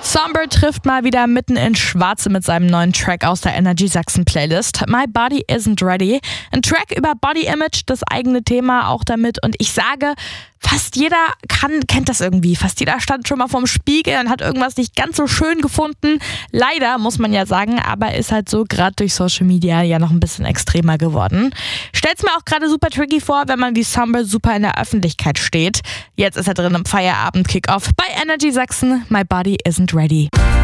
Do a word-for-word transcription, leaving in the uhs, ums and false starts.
Somber trifft mal wieder mitten ins Schwarze mit seinem neuen Track aus der Energy Sachsen Playlist. My Body Isn't Ready. Ein Track über Body Image, das eigene Thema auch damit. Und ich sage, fast jeder kann, kennt das irgendwie. Fast jeder stand schon mal vorm Spiegel und hat irgendwas nicht ganz so schön gefunden. Leider, muss man ja sagen, aber ist halt so gerade durch Social Media ja noch ein bisschen extremer geworden. Stellt's mir auch gerade super tricky vor, wenn man wie Somber super in der Öffentlichkeit steht. Jetzt ist er drin im Feierabend-Kickoff bei Energy Sachsen. My Body Isn't Ready.